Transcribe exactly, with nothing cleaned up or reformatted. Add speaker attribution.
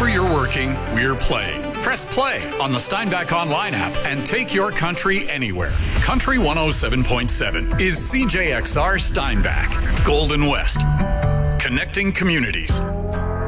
Speaker 1: you're working, we're playing. Press play on the Steinbach Online app and take your country anywhere. Country one oh seven point seven is C J X R Steinbach, Golden West. Connecting communities.